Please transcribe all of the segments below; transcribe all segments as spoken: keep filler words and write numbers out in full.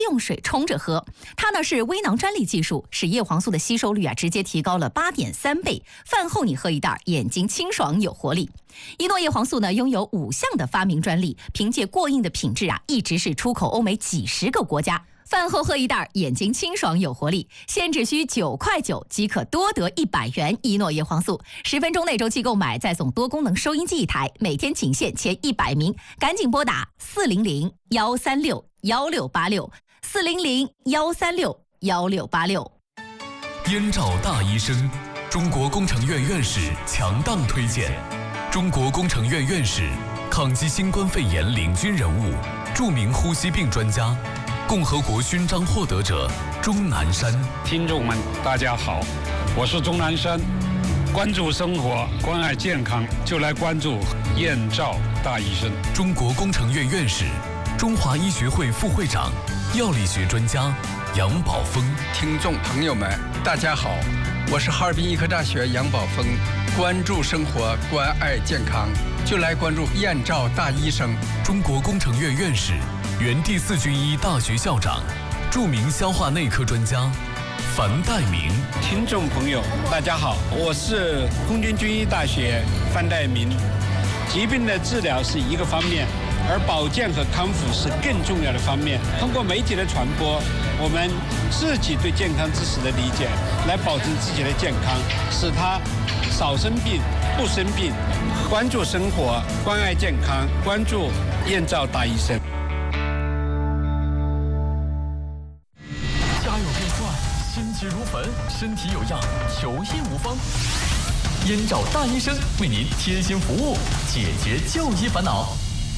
用水冲着喝。它呢是微囊专利技术，使叶黄素的吸收率啊直接提高了八点三倍。饭后你喝一袋，眼睛清爽有活力。一诺叶黄素呢拥有五项的发明专利，凭借过硬的品质啊，一直是出口欧美几十个国家。饭后喝一袋，眼睛清爽有活力，现只需九块九即可多得一百元一诺叶黄素。十分钟内周期购买，再送多功能收音机一台，每天仅限前一百名，赶紧拨打四零零幺三六幺六八六四零零幺三六幺六八六。 燕赵大医生，中国工程院院士强档推荐。中国工程院院士，抗击新冠肺炎领军人物，著名呼吸病专家。共和国勋章获得者钟南山。 听众们大家好，我是钟南山。关注生活，关爱健康，就来关注燕赵大医生。 中国工程院院士，中华医学会副会长，药理学专家杨宝峰。 听众朋友们大家好，我是哈尔滨医科大学杨宝峰。关注生活，关爱健康，就来关注燕赵大医生。 中国工程院院士，原第四军医大学校长，著名消化内科专家樊岱明。 听众朋友大家好，我是空军军医大学樊岱明。疾病的治疗是一个方面，而保健和康复是更重要的方面。通过媒体的传播，我们自己对健康知识的理解，来保证自己的健康，使他少生病不生病。关注生活，关爱健康，关注燕赵大医生。 家有变坏，心急如焚，身体有恙，求医无方。燕赵大医生为您贴心服务，解决就医烦恼。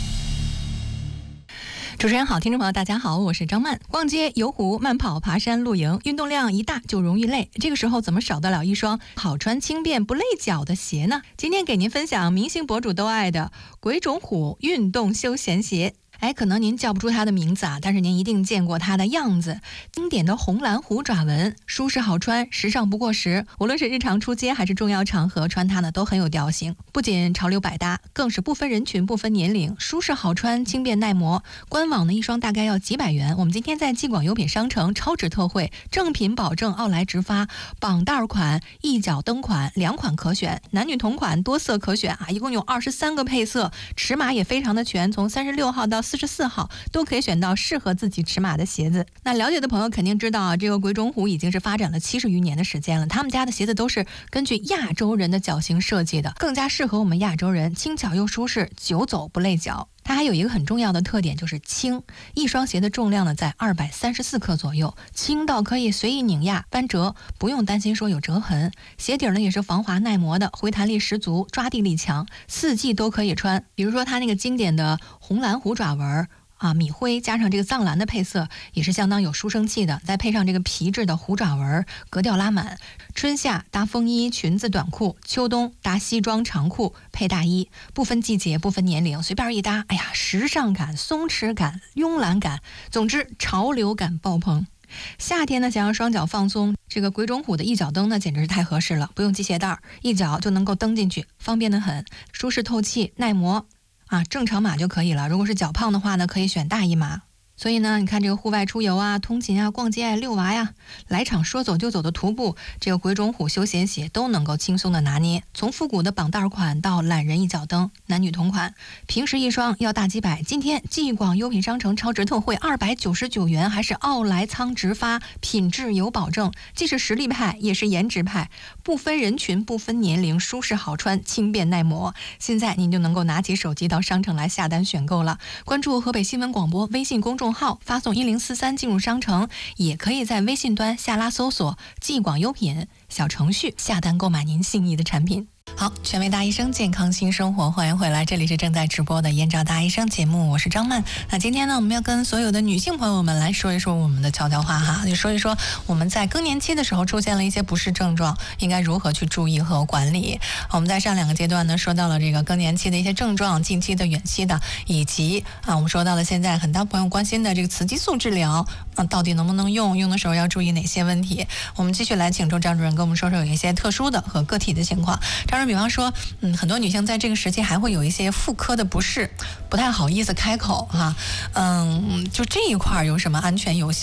主持人好，听众朋友大家好，我是张曼。逛街、游湖、慢跑、爬山、露营，运动量一大就容易累，这个时候怎么少得了一双好穿、轻便、不累脚的鞋呢？今天给您分享明星博主都爱的鬼冢虎运动休闲鞋。哎，可能您叫不出它的名字啊，但是您一定见过它的样子。经典的红蓝虎爪纹，舒适好穿，时尚不过时。无论是日常出街还是重要场合，穿它呢都很有调性。不仅潮流百搭，更是不分人群、不分年龄，舒适好穿，轻便耐磨。官网呢一双大概要几百元。我们今天在纪广优品商城超值特惠，正品保证，奥莱直发，绑带款、一脚蹬款两款可选，男女同款多色可选啊，一共有二十三个配色，尺码也非常的全，从三十六号到四十四号都可以选到适合自己尺码的鞋子。那了解的朋友肯定知道啊，这个鬼冢虎已经是发展了七十余年的时间了，他们家的鞋子都是根据亚洲人的脚型设计的，更加适合我们亚洲人，轻巧又舒适，久走不累脚。它还有一个很重要的特点，就是轻。一双鞋的重量呢在二百三十四克左右，轻到可以随意拧压翻折，不用担心说有折痕。鞋底呢也是防滑耐磨的，回弹力十足，抓地力强，四季都可以穿。比如说它那个经典的红蓝虎爪纹啊，米灰加上这个藏蓝的配色也是相当有书生气的，再配上这个皮质的虎爪纹，格调拉满。春夏搭风衣、裙子、短裤，秋冬搭西装、长裤配大衣，不分季节、不分年龄，随便一搭，哎呀，时尚感、松弛感、慵懒感，总之潮流感爆棚。夏天呢，想要双脚放松，这个鬼冢虎的一脚蹬呢，简直是太合适了，不用系鞋带，一脚就能够蹬进去，方便得很，舒适透气、耐磨。啊，正常码就可以了。如果是脚胖的话呢，可以选大一码。所以呢，你看这个户外出游啊、通勤啊、逛街啊、遛娃呀，来场说走就走的徒步，这个鬼冢虎休闲鞋都能够轻松的拿捏。从复古的绑带款到懒人一脚蹬，男女同款，平时一双要大几百，今天纪广优品商城超值特惠二百九十九元，还是奥莱仓直发，品质有保证，既是实力派也是颜值派，不分人群不分年龄，舒适好穿，轻便耐磨。现在您就能够拿起手机到商城来下单选购了。关注河北新闻广播微信公众号，发送一零四三进入商城，也可以在微信端下拉搜索纪广优品小程序下单购买您心仪的产品。好，权威大医生健康新生活，欢迎回来，这里是正在直播的燕赵大医生节目，我是张曼。那今天呢，我们要跟所有的女性朋友们来说一说我们的悄悄话哈，就说一说我们在更年期的时候出现了一些不适症状，应该如何去注意和管理。我们在上两个阶段呢，说到了这个更年期的一些症状，近期的、远期的，以及啊，我们说到了现在很多朋友关心的这个雌激素治疗，啊，到底能不能用？用的时候要注意哪些问题？我们继续来请出张主任跟我们说说有一些特殊的和个体的情况。张是比方说，嗯，很多女性在这个时期还会有一些妇科的不适，不太好意思开口哈、啊。嗯，就这一块有什么安全有效